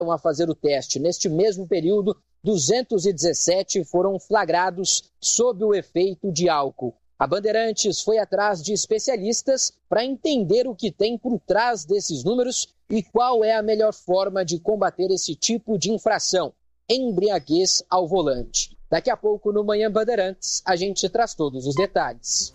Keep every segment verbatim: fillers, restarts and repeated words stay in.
a fazer o teste. Neste mesmo período, duzentos e dezessete foram flagrados sob o efeito de álcool. A Bandeirantes foi atrás de especialistas para entender o que tem por trás desses números e qual é a melhor forma de combater esse tipo de infração, embriaguez ao volante. Daqui a pouco, no Manhã Bandeirantes, a gente traz todos os detalhes.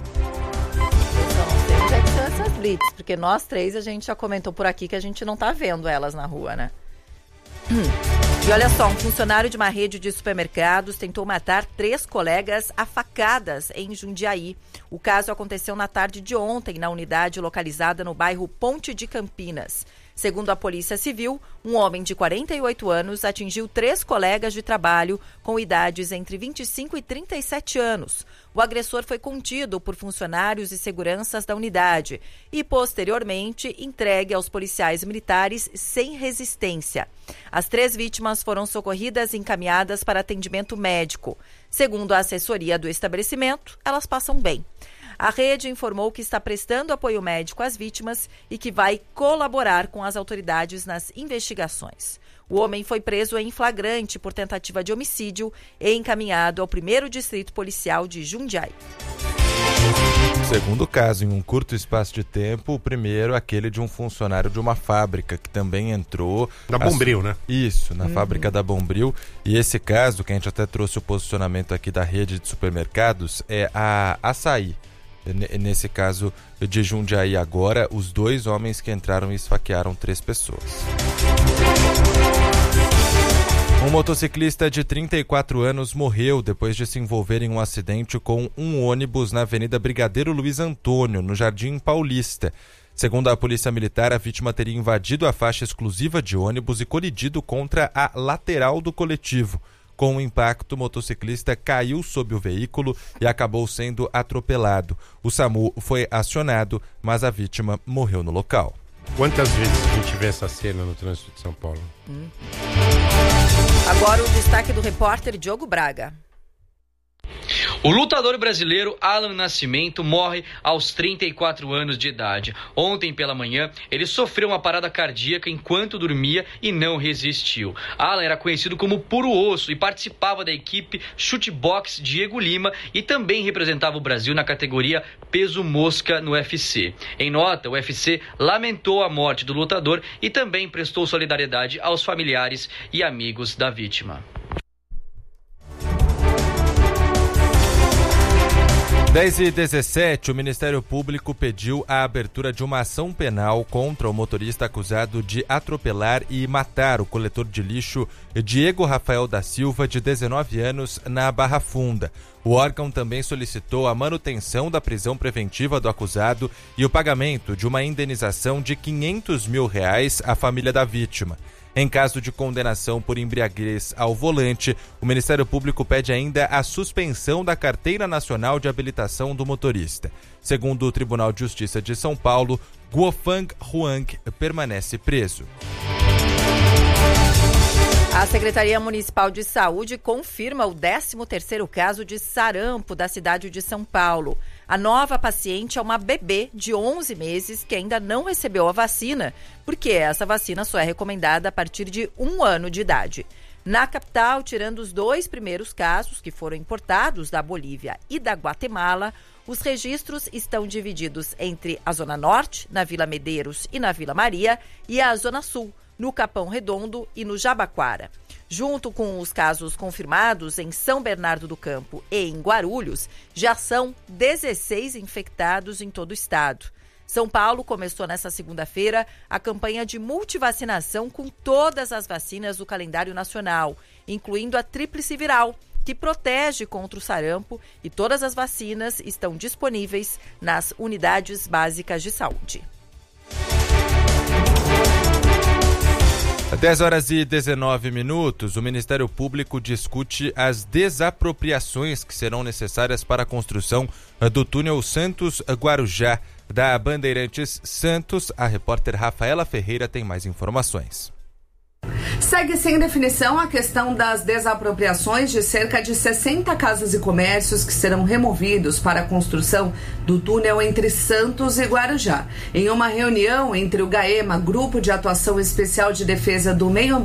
Eu não sei onde é que são essas blitz, porque nós três a gente já comentou por aqui que a gente não tá vendo elas na rua, né? E olha só, um funcionário de uma rede de supermercados tentou matar três colegas a facadas em Jundiaí. O caso aconteceu na tarde de ontem, na unidade localizada no bairro Ponte de Campinas. Segundo a Polícia Civil, um homem de quarenta e oito anos atingiu três colegas de trabalho com idades entre vinte e cinco e trinta e sete anos. O agressor foi contido por funcionários e seguranças da unidade e, posteriormente, entregue aos policiais militares sem resistência. As três vítimas foram socorridas e encaminhadas para atendimento médico. Segundo a assessoria do estabelecimento, elas passam bem. A rede informou que está prestando apoio médico às vítimas e que vai colaborar com as autoridades nas investigações. O homem foi preso em flagrante por tentativa de homicídio e encaminhado ao primeiro Distrito Policial de Jundiaí. Segundo caso, em um curto espaço de tempo, o primeiro, aquele de um funcionário de uma fábrica que também entrou... Da Bombril, né? Isso, na Uhum. fábrica da Bombril. E esse caso, que a gente até trouxe o posicionamento aqui da rede de supermercados, é a Açaí. Nesse caso de Jundiaí agora, os dois homens que entraram e esfaquearam três pessoas. Um motociclista de trinta e quatro anos morreu depois de se envolver em um acidente com um ônibus na Avenida Brigadeiro Luiz Antônio, no Jardim Paulista. Segundo a Polícia Militar, a vítima teria invadido a faixa exclusiva de ônibus e colidido contra a lateral do coletivo. Com o impacto, o motociclista caiu sob o veículo e acabou sendo atropelado. O SAMU foi acionado, mas a vítima morreu no local. Quantas vezes a gente vê essa cena no trânsito de São Paulo? Hum. Agora o destaque do repórter Diogo Braga. O lutador brasileiro Alan Nascimento morre aos trinta e quatro anos de idade. Ontem pela manhã, ele sofreu uma parada cardíaca enquanto dormia e não resistiu. Alan era conhecido como Puro Osso e participava da equipe Chutebox Diego Lima e também representava o Brasil na categoria peso mosca no U F C. Em nota, o U F C lamentou a morte do lutador e também prestou solidariedade aos familiares e amigos da vítima. dez e dezessete, o Ministério Público pediu a abertura de uma ação penal contra o motorista acusado de atropelar e matar o coletor de lixo Diego Rafael da Silva, de dezenove anos, na Barra Funda. O órgão também solicitou a manutenção da prisão preventiva do acusado e o pagamento de uma indenização de quinhentos mil reais à família da vítima. Em caso de condenação por embriaguez ao volante, o Ministério Público pede ainda a suspensão da Carteira Nacional de Habilitação do motorista. Segundo o Tribunal de Justiça de São Paulo, Guofang Huang permanece preso. A Secretaria Municipal de Saúde confirma o décimo terceiro caso de sarampo da cidade de São Paulo. A nova paciente é uma bebê de onze meses que ainda não recebeu a vacina, porque essa vacina só é recomendada a partir de um ano de idade. Na capital, tirando os dois primeiros casos, que foram importados da Bolívia e da Guatemala, os registros estão divididos entre a Zona Norte, na Vila Medeiros e na Vila Maria, e a Zona Sul, no Capão Redondo e no Jabaquara. Junto com os casos confirmados em São Bernardo do Campo e em Guarulhos, já são dezesseis infectados em todo o estado. São Paulo começou nesta segunda-feira a campanha de multivacinação com todas as vacinas do calendário nacional, incluindo a tríplice viral, que protege contra o sarampo, e todas as vacinas estão disponíveis nas unidades básicas de saúde. dez horas e dezenove minutos, o Ministério Público discute as desapropriações que serão necessárias para a construção do túnel Santos-Guarujá. Da Bandeirantes Santos, a repórter Rafaela Ferreira tem mais informações. Segue sem definição a questão das desapropriações de cerca de sessenta casas e comércios que serão removidos para a construção do túnel entre Santos e Guarujá. Em uma reunião entre o GAEMA, Grupo de Atuação Especial de Defesa do Meio Ambiente,